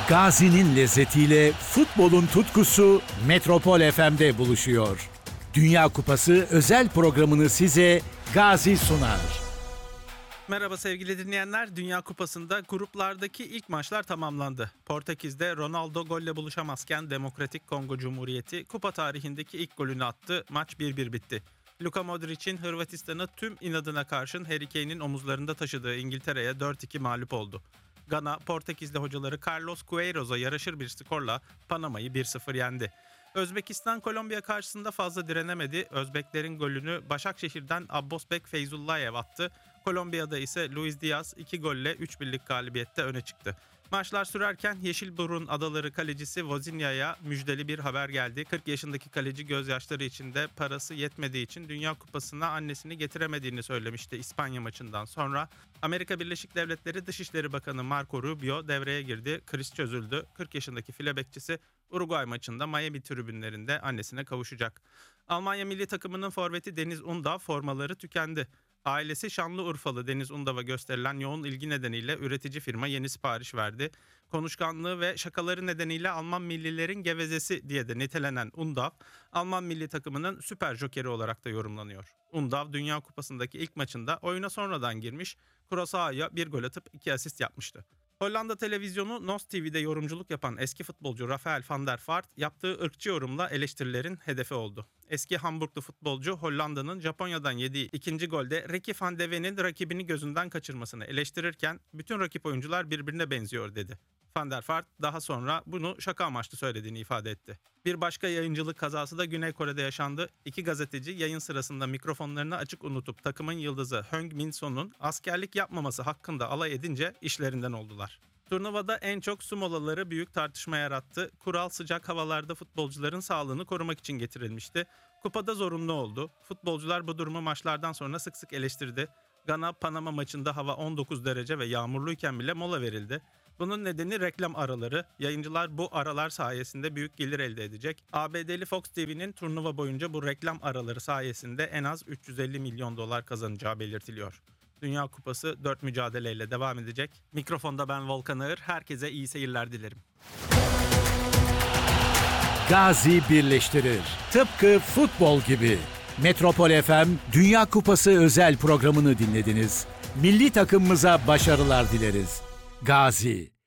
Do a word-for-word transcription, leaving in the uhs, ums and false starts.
Gazi'nin lezzetiyle futbolun tutkusu Metropol F M'de buluşuyor. Dünya Kupası özel programını size Gazi sunar. Merhaba sevgili dinleyenler. Dünya Kupası'nda gruplardaki ilk maçlar tamamlandı. Portekiz'de Ronaldo golle buluşamazken Demokratik Kongo Cumhuriyeti kupa tarihindeki ilk golünü attı. Maç bir bir bitti. Luka Modric'in Hırvatistan'ı tüm inadına karşın Harry Kane'in omuzlarında taşıdığı İngiltere'ye dört iki mağlup oldu. Gana, Portekizli hocaları Carlos Queiroz'a yaraşır bir skorla Panama'yı bir sıfır yendi. Özbekistan Kolombiya karşısında fazla direnemedi. Özbeklerin golünü Başakşehir'den Abbosbek Feyzullayev attı. Kolombiya'da ise Luis Diaz iki golle üç birlik galibiyette öne çıktı. Maçlar sürerken Yeşilburun Adaları kalecisi Vozinha'ya müjdeli bir haber geldi. kırk yaşındaki kaleci gözyaşları içinde parası yetmediği için Dünya Kupası'na annesini getiremediğini söylemişti İspanya maçından sonra. Amerika Birleşik Devletleri Dışişleri Bakanı Marco Rubio devreye girdi. Kriz çözüldü. kırk yaşındaki file bekçisi Uruguay maçında Miami tribünlerinde annesine kavuşacak. Almanya milli takımının forveti Deniz Undav formaları tükendi. Ailesi Şanlıurfalı Deniz Undav'a gösterilen yoğun ilgi nedeniyle üretici firma yeni sipariş verdi. Konuşkanlığı ve şakaları nedeniyle Alman millilerin gevezesi diye de nitelenen Undav, Alman milli takımının süper jokeri olarak da yorumlanıyor. Undav, Dünya Kupası'ndaki ilk maçında oyuna sonradan girmiş, Curaçao'ya bir gol atıp iki asist yapmıştı. Hollanda televizyonu Nos T V'de yorumculuk yapan eski futbolcu Rafael van der Vaart yaptığı ırkçı yorumla eleştirilerin hedefi oldu. Eski Hamburglu futbolcu Hollanda'nın Japonya'dan yediği ikinci golde Ricky van de Ven'in rakibini gözünden kaçırmasını eleştirirken bütün rakip oyuncular birbirine benziyor dedi. Van der Vaart daha sonra bunu şaka amaçlı söylediğini ifade etti. Bir başka yayıncılık kazası da Güney Kore'de yaşandı. İki gazeteci yayın sırasında mikrofonlarını açık unutup takımın yıldızı Heung Min Son'un askerlik yapmaması hakkında alay edince işlerinden oldular. Turnuvada en çok su molaları büyük tartışma yarattı. Kural sıcak havalarda futbolcuların sağlığını korumak için getirilmişti. Kupada zorunlu oldu. Futbolcular bu durumu maçlardan sonra sık sık eleştirdi. Gana-Panama maçında hava on dokuz derece ve yağmurluyken bile mola verildi. Bunun nedeni reklam araları. Yayıncılar bu aralar sayesinde büyük gelir elde edecek. A B D'li Fox T V'nin turnuva boyunca bu reklam araları sayesinde en az üç yüz elli milyon dolar kazanacağı belirtiliyor. Dünya Kupası dört mücadeleyle devam edecek. Mikrofonda ben Volkan Ağır. Herkese iyi seyirler dilerim. Gazi birleştirir. Tıpkı futbol gibi. Metropol F M Dünya Kupası özel programını dinlediniz. Milli takımımıza başarılar dileriz. Gazi.